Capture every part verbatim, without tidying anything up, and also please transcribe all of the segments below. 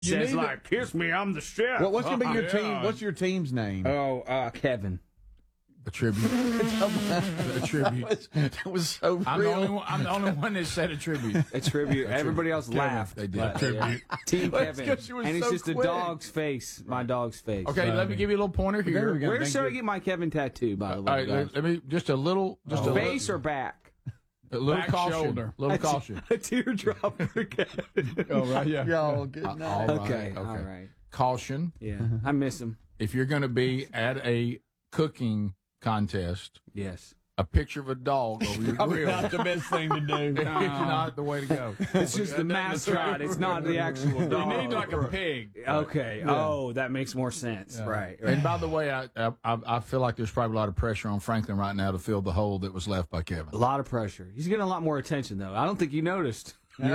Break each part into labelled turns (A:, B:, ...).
A: Says like, kiss me, I'm the chef.
B: What, what's gonna be your
C: Yeah.
B: team? What's your team's name?
A: Oh, uh, Kevin.
C: A tribute. A tribute.
B: That was, that was so real.
C: I'm the only one. I'm the only one that said a tribute.
A: A tribute. Everybody else laughed.
C: They did.
A: but,
C: Tribute.
A: yeah. Team
B: Well, it's
A: Kevin.
B: 'cause you were
A: And it's
B: so
A: just
B: quick.
A: a dog's face. My dog's face.
C: Okay, let me give you a little pointer
B: There
C: here.
B: we go.
A: Where
B: Thank
A: should I
B: you.
A: get my Kevin tattoo, by the
C: All
A: way?
C: right, let, let me just a little, just a
A: Face
C: little,
A: or back?
C: a little
D: Back
C: caution.
D: shoulder.
C: Little caution.
A: A teardrop for Kevin.
D: Oh, right, yeah.
B: Y'all, good
C: All
B: night.
C: right,
A: Okay,
C: okay.
A: all right.
C: Caution.
A: Yeah, I miss him.
C: If you're going to be at a cooking contest,
A: Yes.
C: a picture of a dog over your
B: Probably
C: grill
B: not the best thing to do.
C: is not the way to go.
A: It's just the mascot. It's not the actual
D: You
A: dog.
D: need like a pig.
A: Okay. Oh, that makes more sense. Right. right.
C: And by the way, I, I I feel like there's probably a lot of pressure on Franklin right now to fill the hole that was left by
A: A
C: Kevin.
A: lot of pressure. He's getting a lot more attention, though. I don't think you noticed.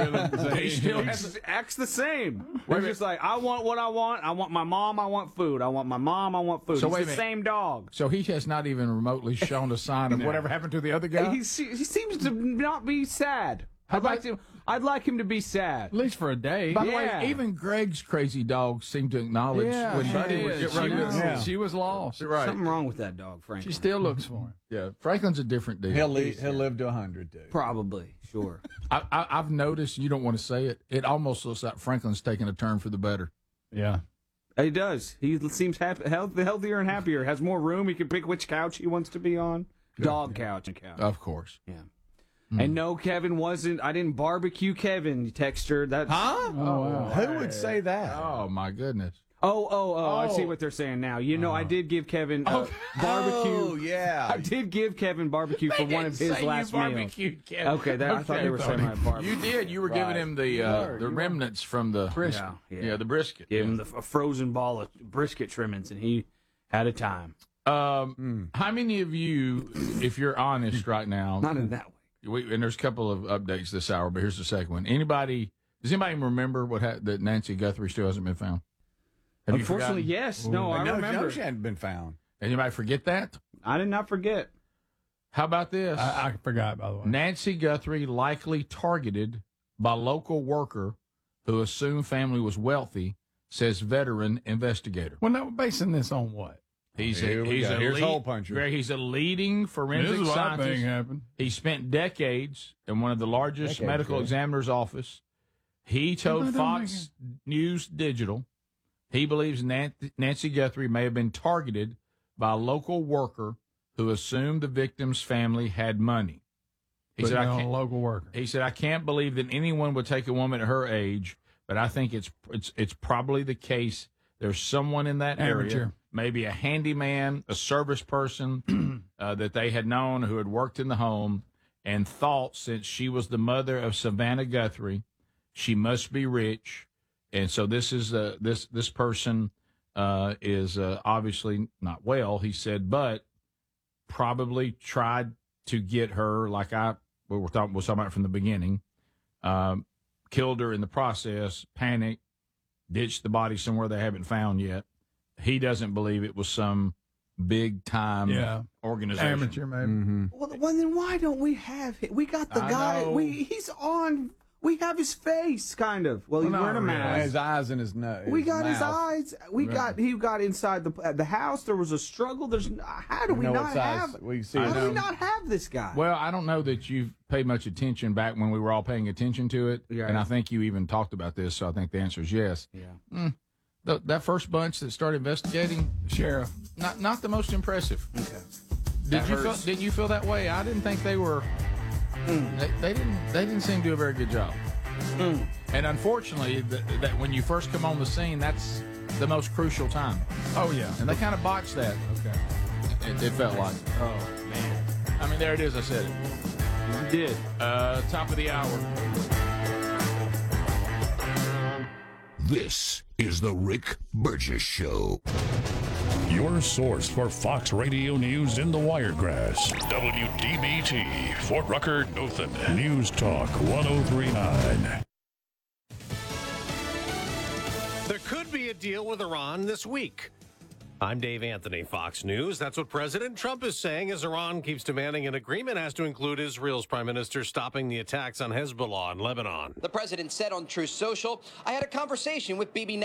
C: He still has
A: Acts, acts the same. We're just like, I want what I want. I want my mom. I want food. I want my mom. I want food.
C: So
A: He's
C: wait a
A: the
C: minute.
A: same dog.
C: So he has not even remotely shown a sign of whatever happened to the other guy.
A: He, se- he seems to not be sad. I'd like to. I'd like him to be sad.
D: At least for a day.
C: By the
A: Yeah.
C: way, even Greg's crazy dog seemed to acknowledge
D: Yeah,
C: when
D: she
C: Buddy
D: did.
C: would get
D: She
C: right
D: was-
C: to
D: yeah. She was lost.
C: Right.
A: Something wrong with that dog, Frank.
D: She still looks for him.
C: Yeah, Franklin's a different deal.
B: He'll, li- he'll live to a hundred, too.
A: Probably. Sure.
C: I, I, I've noticed, you don't want to say it, it almost looks like Franklin's taking a turn for the better.
D: Yeah.
A: He does. He seems happy, health, healthier and happier. Has more room. He can pick which couch he wants to be on. Dog couch and couch.
C: Of course.
A: Yeah. And no, Kevin wasn't. I didn't barbecue Kevin. You texted. That's
B: Huh?
D: Oh, wow.
B: Who would say that?
C: Oh, my goodness.
A: Oh, oh, oh, I see
B: Oh.
A: what they're saying now. You know, I did give Kevin uh, barbecue.
B: Oh, yeah.
A: I did give Kevin barbecue for one of his last meals.
C: Kevin.
A: Okay, that, I thought they were saying I barbecue.
C: You did. You were
B: Right.
C: giving him the uh,
B: were,
C: the
B: you
C: remnants from the
D: Brisket.
A: Yeah,
C: yeah.
A: yeah.
C: the brisket.
A: Give him the, a frozen ball of brisket trimmings, and he had a time.
C: Um, How many of you, if you're honest right now,
A: Not in that way.
C: we, and there's a couple of updates this hour, but here's the second one. Anybody, does anybody even remember what ha- that Nancy Guthrie still hasn't been found? Have you
A: Unfortunately,
C: forgotten?
A: yes. No, I
B: no,
A: remember.
B: no, she hadn't been found.
C: Anybody forget that?
A: I did not forget.
C: How about this?
D: I, I forgot, by the way.
C: Nancy Guthrie likely targeted by local worker who assumed family was wealthy, says veteran investigator.
D: Well, now, basing this on what?
C: He's
B: Here
C: a,
B: we
C: he's
B: go.
C: a
B: Here's
C: lead-
B: hole puncher.
C: Greg, he's a leading forensic
D: This is what I think
C: scientist.
D: happened.
C: He spent decades in one of the largest
B: Decades,
C: medical
B: yeah.
C: examiner's office. He told
D: that don't
C: Fox News Digital he believes Nan- Nancy Guthrie may have been targeted by a local worker who assumed the victim's family had money. He
D: Putting
C: said,
D: it
C: I
D: on a
C: can't,
D: local worker.
C: he said, I can't believe that anyone would take a woman at her age, but I think it's it's it's probably the case. There's someone in that
D: Amateur.
C: area, maybe a handyman, a service person uh, that they had known who had worked in the home and thought since she was the mother of Savannah Guthrie, she must be rich. And so this is uh, this this person uh, is uh, obviously not well, he said, but probably tried to get her, like I we were talking, was talking about from the beginning, um, killed her in the process, panicked, ditched the body somewhere they haven't found yet. He doesn't believe it was some big time
D: Yeah.
C: organization.
D: Amateur, maybe.
B: Mm-hmm.
A: Well, well, then why don't we have him? We got the
C: I
A: guy.
C: know.
A: We he's on. We have his face, kind of. Well, he's
D: Well,
A: wearing a
D: not
A: mask.
D: really.
B: His eyes and his nose.
A: We got his
B: mouth.
A: eyes. We got he got inside the uh, the house. There was a struggle. There's how do we
B: know what
A: not
B: size
A: have?
B: we see
A: how
B: it
A: do
B: now.
A: we not have this guy?
C: Well, I don't know that you've paid much attention back when we were all paying attention to it.
A: Yeah.
C: And I think you even talked about this, so I think the answer is yes.
A: yeah.
C: The, that first bunch that started investigating,
D: Sheriff.
C: not not the most impressive.
A: Okay.
C: Did
A: That
C: you feel,
A: hurts.
C: did you feel that way? I didn't think they were. They, they didn't. They didn't seem to do a very good job. And unfortunately, th- that when you first come on the scene, that's the most crucial time.
D: Oh, yeah.
C: And they kind of botched that.
D: Okay.
C: It, it felt like.
A: Oh man,
C: I mean, there it is. I said it.
A: you did.
C: Uh, top of the hour.
E: This is the Rick Burgess Show.
F: Your source for Fox Radio News in the Wiregrass. W D B T, Fort Rucker, Dothan. News Talk one oh three point nine.
G: There could be a deal with Iran this week. I'm Dave Anthony, Fox News. That's what President Trump is saying as Iran keeps demanding an agreement has to include Israel's prime minister stopping the attacks on Hezbollah in Lebanon.
H: The president said on Truth Social, I had a conversation with Bibi